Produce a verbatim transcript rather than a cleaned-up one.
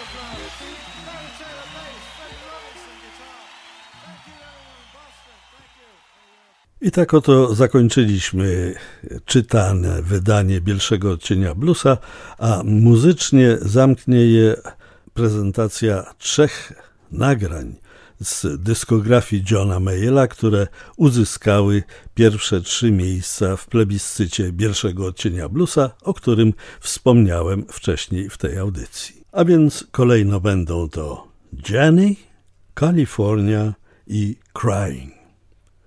I tak oto zakończyliśmy czytane wydanie Bielszego Odcienia Bluesa, a muzycznie zamknie je prezentacja trzech nagrań z dyskografii Johna Mayalla, które uzyskały pierwsze trzy miejsca w plebiscycie Bielszego Odcienia Bluesa, o którym wspomniałem wcześniej w tej audycji. A więc kolejno będą to Jenny, California i Crying.